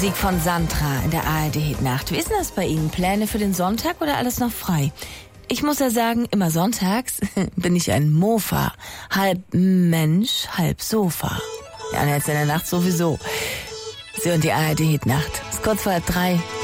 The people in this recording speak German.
Musik von Sandra in der ARD-Hit-Nacht. Wie ist denn das bei Ihnen? Pläne für den Sonntag oder alles noch frei? Ich muss ja sagen, immer sonntags bin ich ein Mofa. Halb Mensch, halb Sofa. Ja, und jetzt in der Nacht sowieso. Sie und die ARD-Hit-Nacht. Ist kurz vor 3.